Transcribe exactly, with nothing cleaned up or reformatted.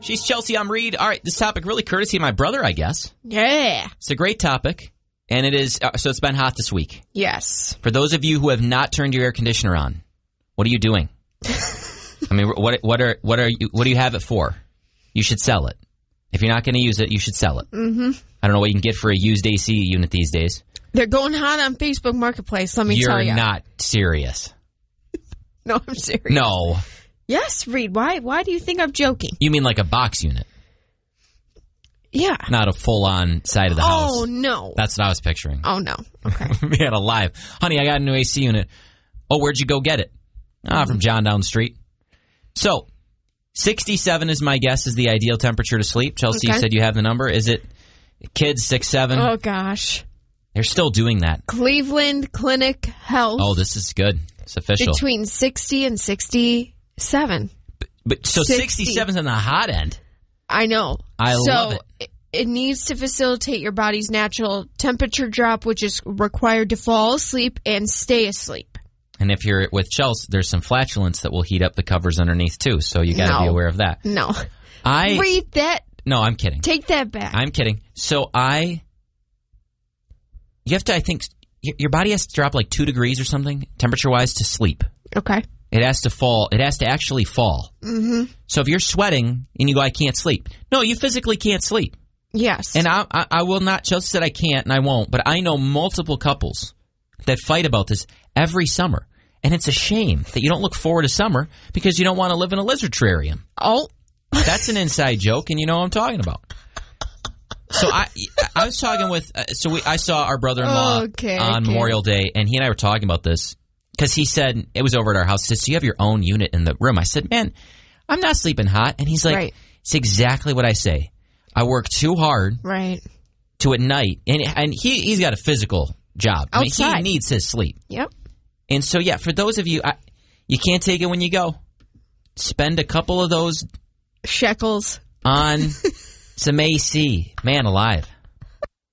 She's Chelsea. I'm Reed. All right, this topic really courtesy of my brother, I guess. Yeah. It's a great topic, and it is. Uh, so it's been hot this week. Yes. For those of you who have not turned your air conditioner on, what are you doing? I mean, what what are what are you what do you have it for? You should sell it. If you're not going to use it, you should sell it. Mm-hmm. I don't know what you can get for a used A C unit these days. They're going hot on Facebook Marketplace. Let me you're tell you. You're not serious. No, I'm serious. No. Yes, Reed. Why? Why do you think I'm joking? You mean like a box unit? Yeah. Not a full-on side of the house. Oh, no. That's what I was picturing. Oh, no. Okay. We had a live. Honey, I got a new A C unit. Oh, where'd you go get it? Ah, mm-hmm. From John down the street. So, sixty-seven is my guess is the ideal temperature to sleep. Chelsea, okay. you said you have the number. Is it kids six, seven? Oh, gosh. They're still doing that. Cleveland Clinic Health. Oh, this is good. It's official. Between sixty and sixty-seven. But, but so sixty-seven's on the hot end. I know. I so love it. it. It needs to facilitate your body's natural temperature drop, which is required to fall asleep and stay asleep. And if you're with Chelsea, there's some flatulence that will heat up the covers underneath, too. So you got to no. be aware of that. No. I Read that. No, I'm kidding. Take that back. I'm kidding. So I... You have to, I think... Your body has to drop like two degrees or something, temperature-wise, to sleep. Okay. It has to fall. It has to actually fall. Mm-hmm. So if you're sweating and you go, I can't sleep. No, you physically can't sleep. Yes. And I, I, I will not. Chelsea said I can't, and I won't. But I know multiple couples that fight about this every summer. And it's a shame that you don't look forward to summer because you don't want to live in a lizard terrarium. Oh. That's an inside joke, and you know what I'm talking about. So I I was talking with, uh, so we, I saw our brother-in-law okay, on okay. Memorial Day, and he and I were talking about this because he said, it was over at our house, he said, so you have your own unit in the room. I said, man, I'm not sleeping hot. And he's like, right. It's exactly what I say. I work too hard right. to at night, and and he, he's got a physical job. Outside. I mean, he needs his sleep. Yep. And so, yeah, for those of you, I, you can't take it when you go. Spend a couple of those shekels on some A C. Man alive.